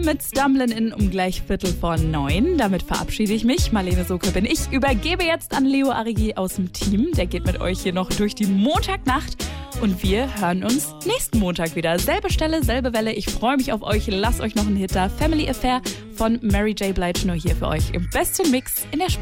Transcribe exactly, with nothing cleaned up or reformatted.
mit Stumblin' In um gleich Viertel vor neun. Damit verabschiede ich mich. Marlene Soke bin ich. Übergebe jetzt an Leo Arigi aus dem Team. Der geht mit euch hier noch durch die Montagnacht. Und wir hören uns nächsten Montag wieder. Selbe Stelle, selbe Welle. Ich freue mich auf euch. Lasst euch noch einen Hit da. Family Affair von Mary J. Blige nur hier für euch im besten Mix in der Spitze.